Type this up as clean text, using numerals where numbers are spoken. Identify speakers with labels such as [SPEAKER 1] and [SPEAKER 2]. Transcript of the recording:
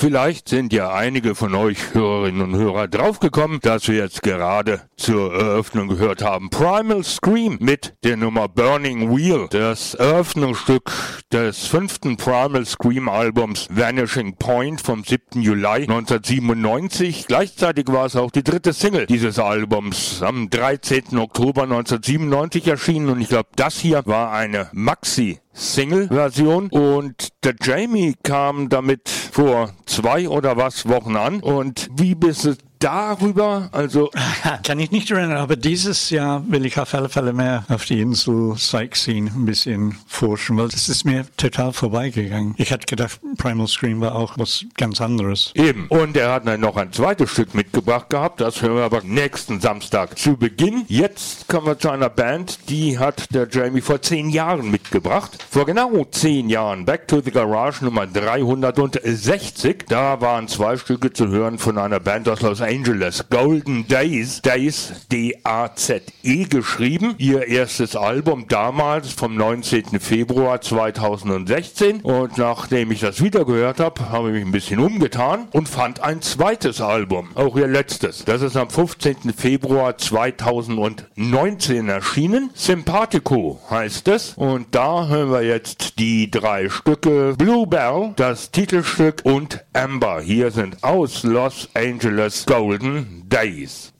[SPEAKER 1] Vielleicht sind ja einige von euch Hörerinnen und Hörer draufgekommen, dass wir jetzt gerade zur Eröffnung gehört haben Primal Scream mit der Nummer Burning Wheel, das Eröffnungsstück des 5. Primal Scream Albums Vanishing Point vom 7. Juli 1997. Gleichzeitig war es auch die 3. Single dieses Albums, am 13. Oktober 1997 erschienen, und ich glaube, das hier war eine Maxi-Single-Version, und der Jamie kam damit vor 2 oder was Wochen an. Und wie bist du darüber? Also
[SPEAKER 2] kann ich nicht erinnern, aber dieses Jahr will ich auf alle Fälle mehr auf die Insel Sightseeing ein bisschen forschen, weil das ist mir total vorbeigegangen. Ich hätte gedacht, Primal Scream war auch was ganz anderes.
[SPEAKER 1] Eben. Und er hat dann noch ein zweites Stück mitgebracht gehabt, das hören wir aber nächsten Samstag zu Beginn. Jetzt kommen wir zu einer Band, die hat der Jamie vor 10 Jahren mitgebracht. Vor genau 10 Jahren, Back to the Garage Nummer 360. Da waren 2 Stücke zu hören von einer Band aus Los Angeles, Golden Days, Days, D-A-Z-E geschrieben. Ihr erstes Album damals vom 19. Februar 2016. Und nachdem ich das wieder gehört habe, habe ich mich ein bisschen umgetan und fand ein zweites Album, auch ihr letztes. Das ist am 15. Februar 2019 erschienen. Sympathico heißt es. Und da hören wir jetzt die 3 Stücke Bluebell, das Titelstück, und Amber. Hier sind aus Los Angeles Golden Days.